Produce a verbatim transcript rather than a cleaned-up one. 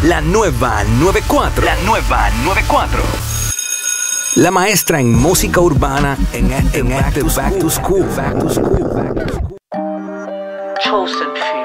La nueva noventa y cuatro. La nueva noventa y cuatro. La maestra en música urbana en este, en este Back to School. Back to School. Back to School. Chosen few.